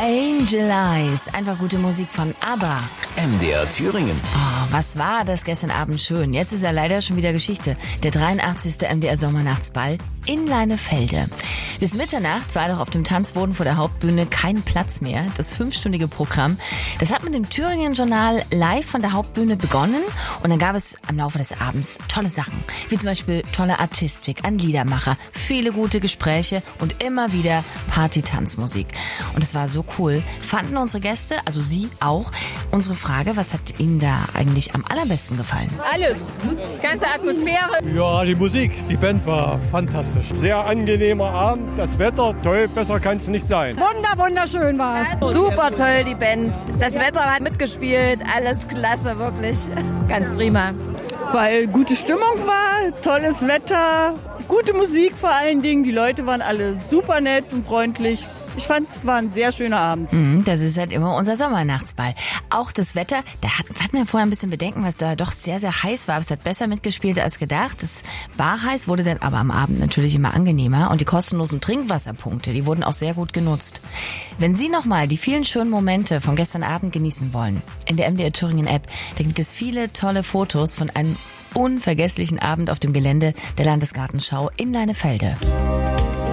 Angel Eyes, einfach gute Musik von ABBA. MDR Thüringen. Oh, was war das gestern Abend schön. Jetzt ist ja leider schon wieder Geschichte. Der 83. MDR Sommernachtsball in Leinefelde. Bis Mitternacht war doch auf dem Tanzboden vor der Hauptbühne kein Platz mehr. Das 5-stündige Programm, das hat mit dem Thüringen-Journal live von der Hauptbühne begonnen. Und dann gab es am Laufe des Abends tolle Sachen. Wie zum Beispiel tolle Artistik, ein Liedermacher, viele gute Gespräche und immer wieder Party-Tanzmusik. Und es war so cool. Fanden unsere Gäste, also Sie auch, unsere Frage, was hat Ihnen da eigentlich am allerbesten gefallen? Alles. Ganze Atmosphäre. Ja, die Musik, die Band war fantastisch. Sehr angenehmer Abend, das Wetter toll, besser kann es nicht sein. Wunderschön war es. Super toll, die Band. Das Wetter hat mitgespielt, alles klasse, wirklich. Ganz prima. Weil gute Stimmung war, tolles Wetter, gute Musik vor allen Dingen. Die Leute waren alle super nett und freundlich. Ich fand, es war ein sehr schöner Abend. Das ist halt immer unser Sommernachtsball. Auch das Wetter, da hatten wir vorher ein bisschen Bedenken, weil es da doch sehr, sehr heiß war. Aber es hat besser mitgespielt als gedacht. Es war heiß, wurde dann aber am Abend natürlich immer angenehmer. Und die kostenlosen Trinkwasserpunkte, die wurden auch sehr gut genutzt. Wenn Sie nochmal die vielen schönen Momente von gestern Abend genießen wollen, in der MDR Thüringen App, da gibt es viele tolle Fotos von einem unvergesslichen Abend auf dem Gelände der Landesgartenschau in Leinefelde.